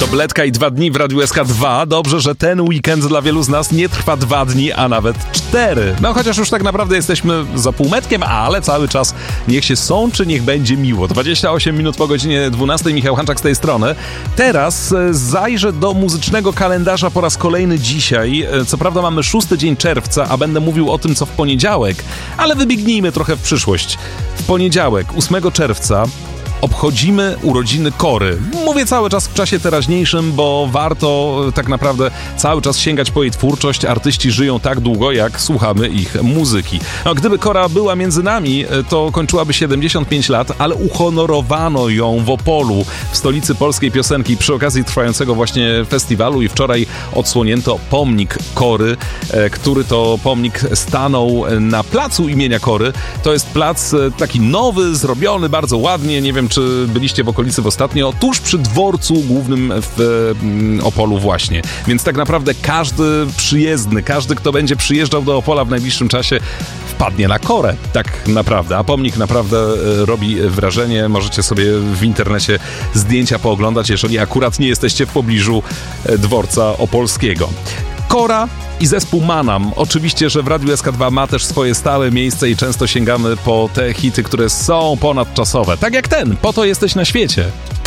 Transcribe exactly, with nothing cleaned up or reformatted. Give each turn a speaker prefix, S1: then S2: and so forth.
S1: Kobletka i dwa dni w Radiu S K dwa. Dobrze, że ten weekend dla wielu z nas nie trwa dwa dni, a nawet cztery. No chociaż już tak naprawdę jesteśmy za półmetkiem, ale cały czas niech się sączy, niech będzie miło. dwadzieścia osiem minut po godzinie dwunastej. Michał Hanczak z tej strony. Teraz zajrzę do muzycznego kalendarza po raz kolejny dzisiaj. Co prawda mamy szósty dzień czerwca, a będę mówił o tym, co w poniedziałek, ale wybiegnijmy trochę w przyszłość. W poniedziałek, ósmego czerwca, obchodzimy urodziny Kory. Mówię cały czas w czasie teraźniejszym, bo warto tak naprawdę cały czas sięgać po jej twórczość. Artyści żyją tak długo, jak słuchamy ich muzyki. No, gdyby Kora była między nami, to kończyłaby siedemdziesiąt pięć lat, ale uhonorowano ją w Opolu, w stolicy polskiej piosenki, przy okazji trwającego właśnie festiwalu i wczoraj odsłonięto pomnik Kory, który to pomnik stanął na placu imienia Kory. To jest plac taki nowy, zrobiony bardzo ładnie, nie wiem, czy byliście w okolicy w ostatnio, tuż przy dworcu głównym w Opolu właśnie. Więc tak naprawdę każdy przyjezdny, każdy, kto będzie przyjeżdżał do Opola w najbliższym czasie, wpadnie na Korę, tak naprawdę. A pomnik naprawdę robi wrażenie. Możecie sobie w internecie zdjęcia pooglądać, jeżeli akurat nie jesteście w pobliżu dworca opolskiego. Kora i zespół Manam. Oczywiście, że w Radiu S K dwa ma też swoje stałe miejsce i często sięgamy po te hity, które są ponadczasowe. Tak jak ten, Po to jesteś na świecie.